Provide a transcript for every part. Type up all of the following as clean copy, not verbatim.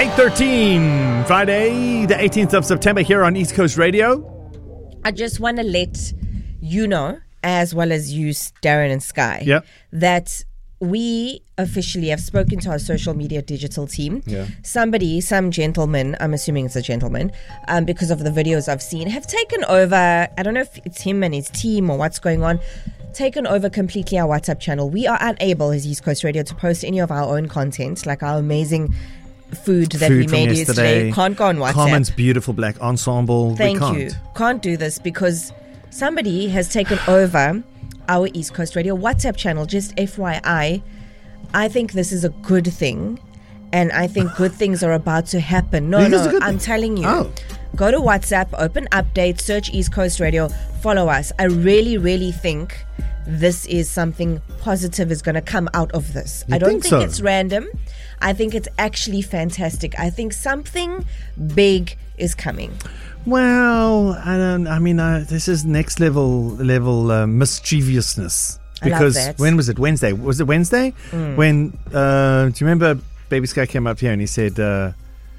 8:13, Friday, the 18th of September here on East Coast Radio. I just want to let you know, as well as you, Darren and Sky, that we officially have spoken to our social media digital team. Some gentleman, I'm assuming it's a gentleman, because of the videos I've seen, have taken over. I don't know if it's him and his team or what's going on. Taken over completely our WhatsApp channel. We are unable as East Coast Radio to post any of our own content, like our amazing food that we made yesterday. Can't go on WhatsApp. Carmen's beautiful black ensemble. Thank you. Can't do this because somebody has taken over our East Coast Radio WhatsApp channel. Just FYI, I think this is a good thing, and I think good things are about to happen. No, I'm telling you. Go to WhatsApp, open updates, search East Coast Radio, follow us. I really, really think this is something positive is going to come out of this. I don't think it's random. I think it's actually fantastic. I think something big is coming. Well, this is next level mischievousness. Because when was it? Wednesday. Was it Wednesday? When do you remember Baby Sky came up here and he said your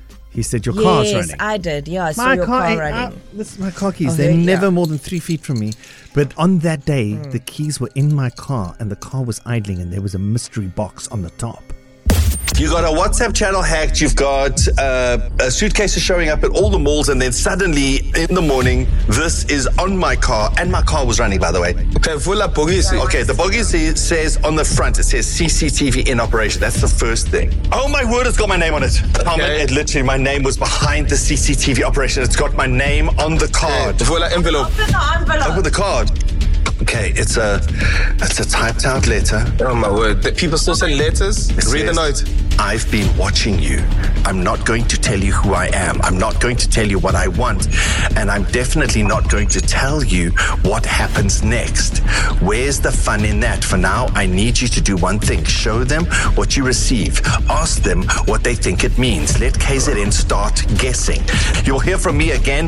car's running? Yes, I did. Yeah, I saw your car running. This is my car keys. They're never more than 3 feet from me. But on that day, the keys were in my car and the car was idling and there was a mystery box on the top. You got a WhatsApp channel hacked. You've got suitcases showing up at all the malls, and then suddenly in the morning, this is on my car, and my car was running, by the way. Okay, the bogisi says on the front, it says CCTV in operation. That's the first thing. Oh my word, it's got my name on it. Okay. Literally, my name was behind the CCTV operation. It's got my name on the card. Envelope. Open the card. Okay, it's a typed out letter. Oh my word. People still send letters? Read the note. I've been watching you. I'm not going to tell you who I am. I'm not going to tell you what I want. And I'm definitely not going to tell you what happens next. Where's the fun in that? For now, I need you to do one thing. Show them what you receive. Ask them what they think it means. Let KZN start guessing. You'll hear from me again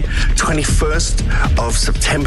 21st of September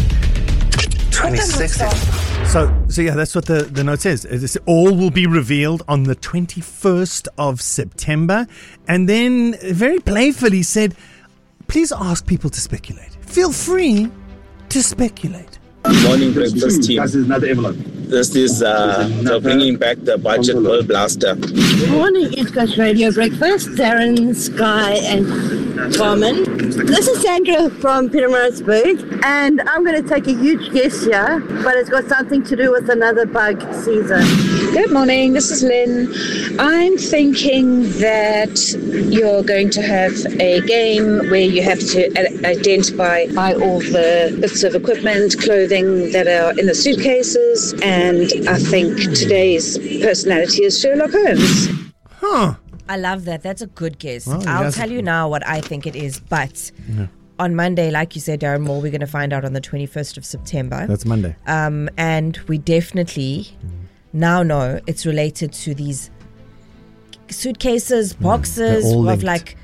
26th. So yeah, that's what the note says. It's all will be revealed on the 21st of September. And then very playfully said, please ask people to speculate. Feel free to speculate. Morning breakfast team. This is bringing back the budget ball blaster. Morning East Coast Radio breakfast. Darren, Sky and Carmen. This is Sandra from Pietermaritzburg, and I'm going to take a huge guess here, but it's got something to do with another bug season. Good morning, this is Lynn. I'm thinking that you're going to have a game where you have to identify all the bits of equipment, clothing that are in the suitcases, and I think today's personality is Sherlock Holmes. I love that. That's a good guess. Well, I'll tell you now what I think it is, but on Monday, like you said, Darren Moore, we're going to find out on the 21st of September. That's Monday. And we definitely now know it's related to these suitcases, boxes of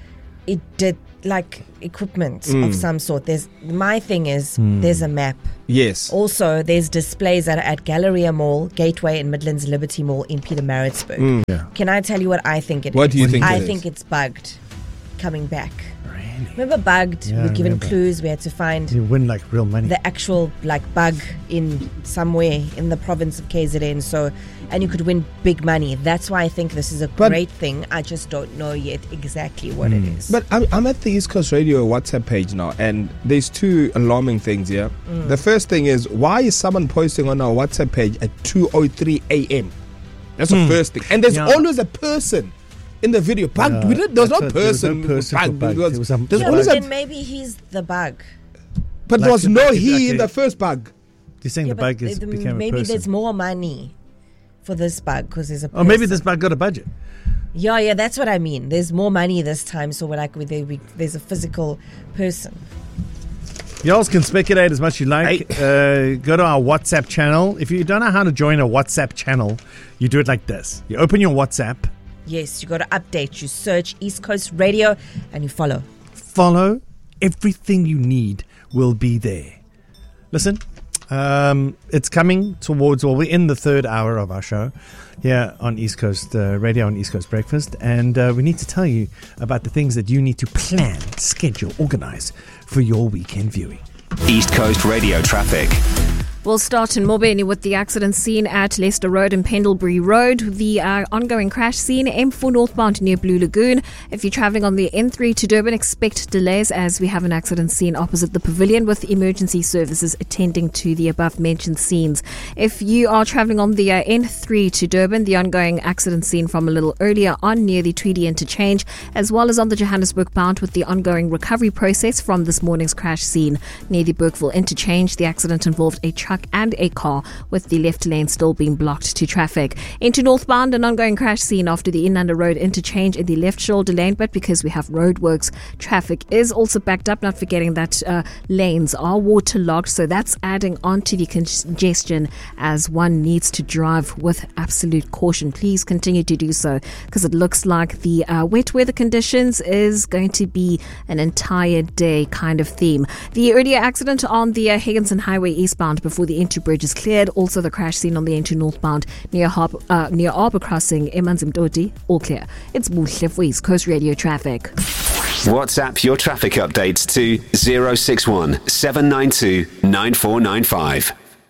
equipment of some sort. My thing is there's a map. Yes. Also, there's displays at Galleria Mall, Gateway, and Midlands Liberty Mall in Pietermaritzburg. Can I tell you what I think it is? What do you think I think it's bugged coming back. Really? Remember bugged? We were given clues. We had to find you win like real money. The actual bug in somewhere in the province of KZN. And you could win big money. That's why I think this is a great thing. I just don't know yet exactly what it is. But I'm at the East Coast Radio WhatsApp page now, and there's two alarming things here. The first thing is, why is someone posting on our WhatsApp page at 2:03 a.m.? That's the first thing. And there's always a person in the video. Bugged. There's no person. Then maybe he's the bug. But there was no he in the first bug. You're saying the bug became a person. Maybe there's more money for this bug because there's a person. Or maybe this bug got a budget. Yeah, that's what I mean. There's more money this time, so there's a physical person. Y'all can speculate as much as you like. Go to our WhatsApp channel. If you don't know how to join a WhatsApp channel, you do it like this. You open your WhatsApp. Yes, you go to update. You search East Coast Radio and you follow. Follow. Everything you need will be there. Listen, It's coming towards, well, we're in the third hour of our show here on East Coast Radio and East Coast Breakfast. And we need to tell you about the things that you need to plan, schedule, organize for your weekend viewing. East Coast Radio traffic. We'll start in Mobeni with the accident scene at Leicester Road and Pendlebury Road. The ongoing crash scene, M4 northbound near Blue Lagoon. If you're travelling on the N3 to Durban, expect delays as we have an accident scene opposite the pavilion with emergency services attending to the above mentioned scenes. If you are travelling on the N3 to Durban, the ongoing accident scene from a little earlier on near the Tweedy interchange, as well as on the Johannesburg bound with the ongoing recovery process from this morning's crash scene. Near the Berkville interchange, the accident involved a truck and a car with the left lane still being blocked to traffic. Into northbound, an ongoing crash scene after the Inanda Road interchange in the left shoulder lane, but because we have roadworks, traffic is also backed up, not forgetting that lanes are waterlogged, so that's adding on to the congestion as one needs to drive with absolute caution. Please continue to do so because it looks like the wet weather conditions is going to be an entire day kind of theme. The earlier accident on the Higginson Highway eastbound before the N2 bridge is cleared. Also the crash scene on the N2 northbound near Arbor Crossing, Emanzimtoti, all clear. It's Buhle for East Coast Radio traffic. WhatsApp your traffic updates to 061 792 9495.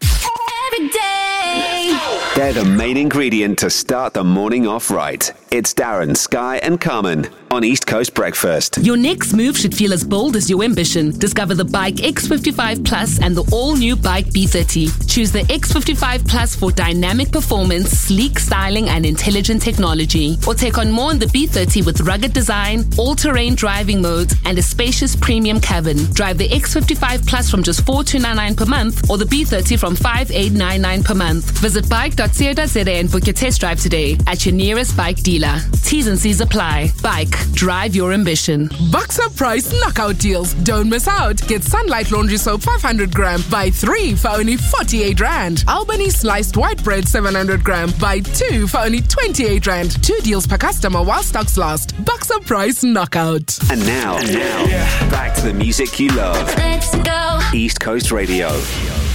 Every day. They're the main ingredient to start the morning off right. It's Darren, Sky and Carmen on East Coast Breakfast. Your next move should feel as bold as your ambition. Discover the Bike X55 Plus and the all-new Bike B30. Choose the X55 Plus for dynamic performance, sleek styling and intelligent technology. Or take on more in the B30 with rugged design, all-terrain driving modes and a spacious premium cabin. Drive the X55 Plus from just $4,299 per month or the B30 from $5,899 per month. Visit bike.co.za and book your test drive today at your nearest bike dealer. T's and C's apply. Bike. Drive your ambition. Boxer Price knockout deals. Don't miss out. Get Sunlight Laundry Soap 500 gram. Buy 3 for only 48 Rand. Albany Sliced White Bread 700 gram. Buy 2 for only 28 Rand. 2 deals per customer while stocks last. Boxer Price knockout. And now, back to the music you love. Let's go. East Coast Radio.